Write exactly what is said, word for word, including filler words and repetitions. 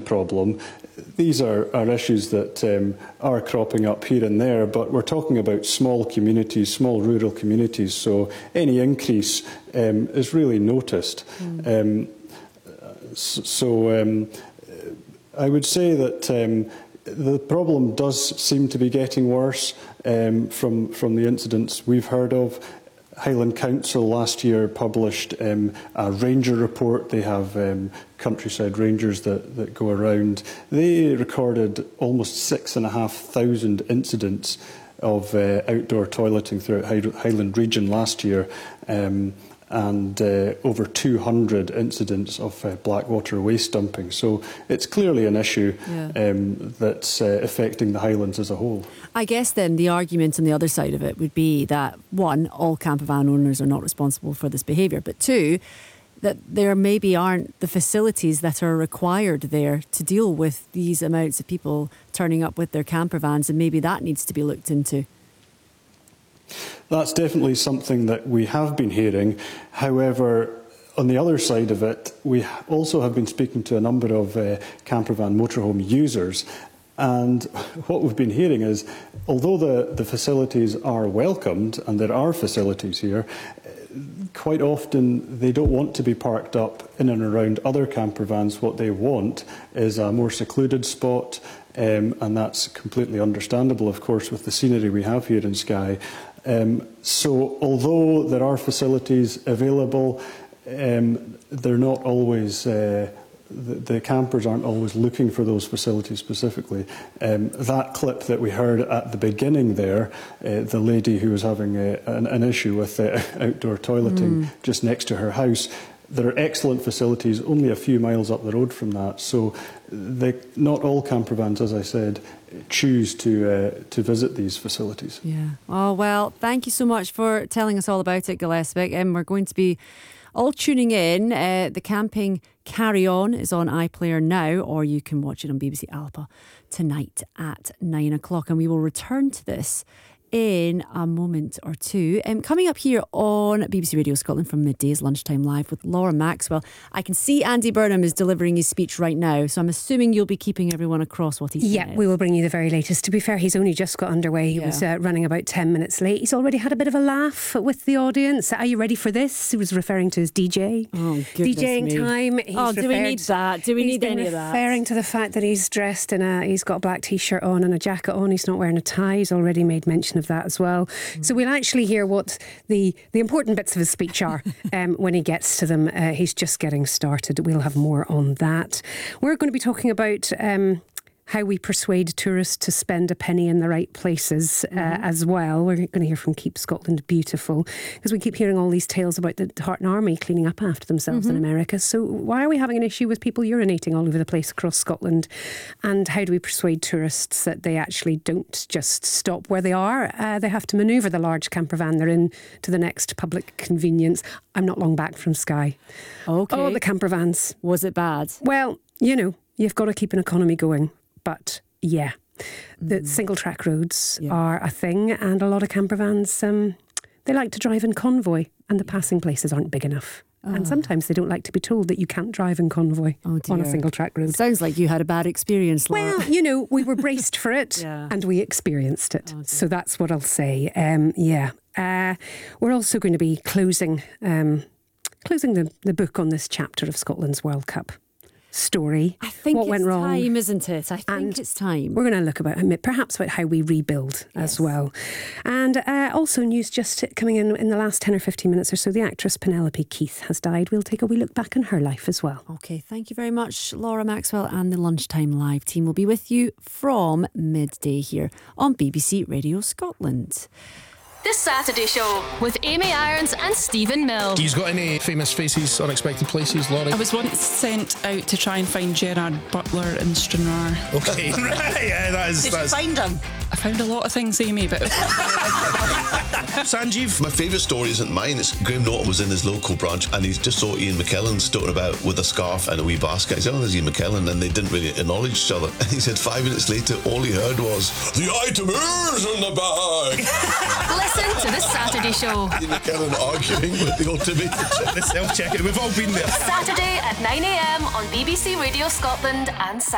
problem. These are, are issues that um, are cropping up here and there, but we're talking about small communities, small rural communities, so any increase um, is really noticed. Mm. Um, so um, I would say that um, the problem does seem to be getting worse um, from, from the incidents we've heard of. Highland Council last year published um, a ranger report. They have um, countryside rangers that, that go around. They recorded almost six and a half thousand incidents of uh, outdoor toileting throughout Highland region last year, um, and uh, over two hundred incidents of uh, blackwater waste dumping. So it's clearly an issue yeah. um, that's uh, affecting the Highlands as a whole. I guess then the argument on the other side of it would be that, one, all campervan owners are not responsible for this behaviour, but two, that there maybe aren't the facilities that are required there to deal with these amounts of people turning up with their campervans, and maybe that needs to be looked into. That's definitely something that we have been hearing. However, on the other side of it, we also have been speaking to a number of uh, campervan motorhome users. And what we've been hearing is, although the, the facilities are welcomed, and there are facilities here, quite often they don't want to be parked up in and around other campervans. What they want is a more secluded spot, um, and that's completely understandable, of course, with the scenery we have here in Skye. Um, so although there are facilities available, um, they're not always, uh, the, the campers aren't always looking for those facilities specifically. Um, that clip that we heard at the beginning there, uh, the lady who was having a, an, an issue with uh, outdoor toileting mm. just next to her house, there are excellent facilities only a few miles up the road from that. So they, not all campervans, as I said, choose to uh, to visit these facilities. Yeah. Oh, well, thank you so much for telling us all about it, Gillespie. And we're going to be all tuning in. Uh, the Camping Carry On is on iPlayer now, or you can watch it on B B C Alba tonight at nine o'clock. And we will return to this in a moment or two. Um, coming up here on B B C Radio Scotland from midday is Lunchtime Live with Laura Maxwell. I can see Andy Burnham is delivering his speech right now, so I'm assuming you'll be keeping everyone across what he's saying. Yeah, we will bring you the very latest. To be fair, he's only just got underway. He yeah. was uh, running about ten minutes late. He's already had a bit of a laugh with the audience. Are you ready for this? He was referring to his D J. Oh, goodness DJing me. time. He's oh, do we need that? Do we need any of that? He's referring to the fact that he's dressed in a, he's got a black t-shirt on and a jacket on. He's not wearing a tie. He's already made mention of that as well. So we'll actually hear what the, the important bits of his speech are um, when he gets to them. Uh, he's just getting started. We'll have more on that. We're going to be talking about Um, how we persuade tourists to spend a penny in the right places uh, mm-hmm. as well. We're going to hear from Keep Scotland Beautiful, because we keep hearing all these tales about the Tartan Army cleaning up after themselves mm-hmm. in America. So why are we having an issue with people urinating all over the place across Scotland? And how do we persuade tourists that they actually don't just stop where they are? Uh, they have to manoeuvre the large campervan they're in to the next public convenience. I'm not long back from Skye. Okay. Oh, the campervans. Was it bad? Well, you know, you've got to keep an economy going. But yeah, the mm. single track roads yeah. are a thing, and a lot of campervans, um, they like to drive in convoy, and the passing places aren't big enough. Oh. And sometimes they don't like to be told that you can't drive in convoy oh on a single track road. Sounds like you had a bad experience, Laura. Well, you know, we were braced for it yeah. and we experienced it. Oh, so that's what I'll say. Um, yeah. Uh, we're also going to be closing, um, closing the, the book on this chapter of Scotland's World Cup story. I think what it's went wrong. time, isn't it? I think and it's time. We're going to look about perhaps about how we rebuild yes. as well. And uh, also news just coming in in the last ten or fifteen minutes or so, the actress Penelope Keith has died. We'll take a wee look back on her life as well. Okay, thank you very much, Laura Maxwell, and the Lunchtime Live team will be with you from midday here on B B C Radio Scotland. The Saturday Show with Amy Irons and Stephen Mill. You've got any famous faces, unexpected places, Laurie? I was once sent out to try and find Gerard Butler in Stranraer. Okay, right, yeah, that is... Did that's... you find him? I found a lot of things, Amy, but... Sanjeev? My favourite story isn't mine. It's Graham Norton was in his local branch and he just saw Ian McKellen stoating about with a scarf and a wee basket. He said, oh, there's Ian McKellen, and they didn't really acknowledge each other. And he said five minutes later, all he heard was, the item is in the bag. Listen to The Saturday Show. Ian McKellen arguing with the automated the self-checking. We've all been there. Saturday at nine a m on B B C Radio Scotland and